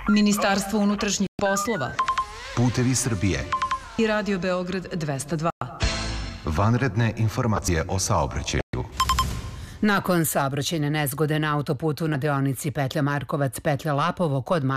Ministarstvo unutrašnjih poslova, Putevi Srbije i Radio Beograd 202. Vanredne informacije o saobraćaju. Nakon saobraćajne nezgode na autoputu na deonici Petlja Markovac, Petlja Lapovo kod